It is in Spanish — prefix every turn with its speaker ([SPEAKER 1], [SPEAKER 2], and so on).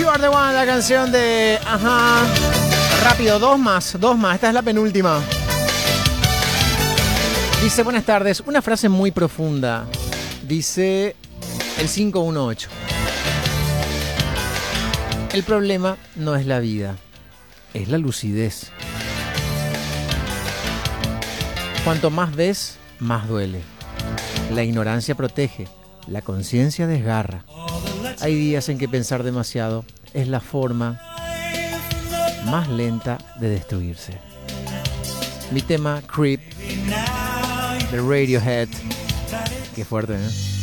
[SPEAKER 1] are the one, la canción de... Ajá. Rápido, dos más. Esta es la penúltima. Dice, buenas tardes. Una frase muy profunda. Dice el 518. El problema no es la vida, es la lucidez. Cuanto más ves, más duele. La ignorancia protege, la conciencia desgarra. Hay días en que pensar demasiado es la forma más lenta de destruirse. Mi tema Creep de Radiohead. Qué fuerte, ¿eh?